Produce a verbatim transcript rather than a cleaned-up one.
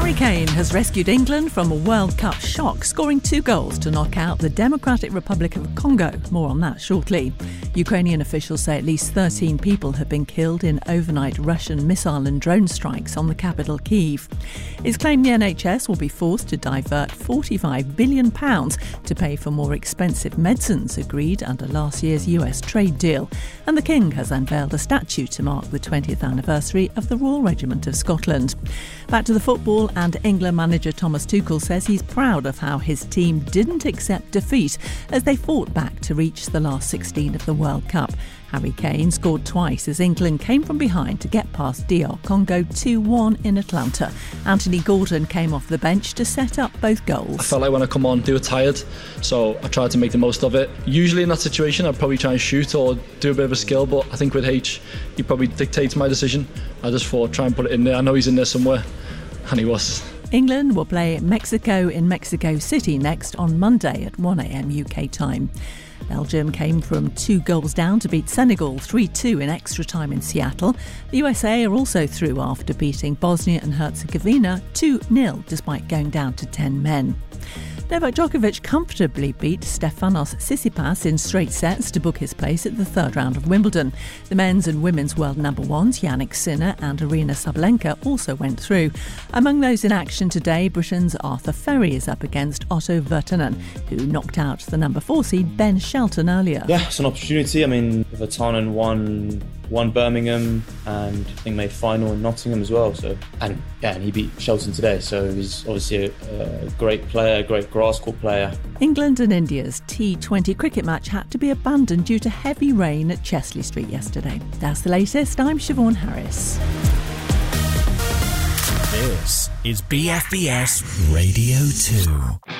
Harry Kane has rescued England from a World Cup shock, scoring two goals to knock out the Democratic Republic of Congo. More on that shortly. Ukrainian officials say at least thirteen people have been killed in overnight Russian missile and drone strikes on the capital Kyiv. It's claimed the N H S will be forced to divert forty-five billion pounds to pay for more expensive medicines agreed under last year's U S trade deal. And the King has unveiled a statue to mark the twentieth anniversary of the Royal Regiment of Scotland. Back to the football, and England manager Thomas Tuchel says he's proud of how his team didn't accept defeat as they fought back to reach the last sixteen of the World Cup. Harry Kane scored twice as England came from behind to get past D R Congo two one in Atlanta. Anthony Gordon came off the bench to set up both goals. I felt like when I come on, they were tired, so I tried to make the most of it. Usually in that situation, I'd probably try and shoot or do a bit of a skill, but I think with H, he probably dictates my decision. I just thought, try and put it in there. I know he's in there somewhere, and he was. England will play Mexico in Mexico City next on Monday at one a.m. U K time. Belgium came from two goals down to beat Senegal three two in extra time in Seattle. The U S A are also through after beating Bosnia and Herzegovina two nil despite going down to ten men. Novak Djokovic comfortably beat Stefanos Tsitsipas in straight sets to book his place at the third round of Wimbledon. The men's and women's world number ones, Jannik Sinner and Arina Sabalenka, also went through. Among those in action today, Britain's Arthur Ferry is up against Otto Virtanen, who knocked out the number four seed Ben Shelton earlier. Yeah, it's an opportunity. I mean, Virtanen won won Birmingham and I think made final in Nottingham as well. So and yeah, and he beat Shelton today. So he's obviously a, a great player, a great grass court player. England and India's T twenty cricket match had to be abandoned due to heavy rain at Chesley Street yesterday. That's the latest. I'm Siobhan Harris. This is B F B S Radio two.